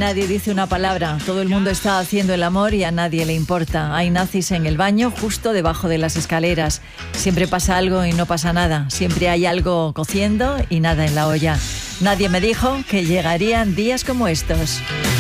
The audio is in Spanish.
nadie dice una palabra. Todo el mundo está haciendo el amor y a nadie le importa. Hay nazis en el baño, justo debajo de las escaleras. Siempre pasa algo y no pasa nada. Siempre hay algo cociendo y nada en la olla. Nadie me dijo que llegarían días como estos.